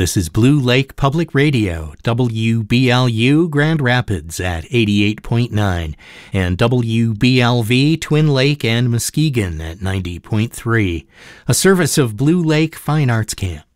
This is Blue Lake Public Radio, WBLU Grand Rapids at 88.9, and WBLV Twin Lake and Muskegon at 90.3, a service of Blue Lake Fine Arts Camp.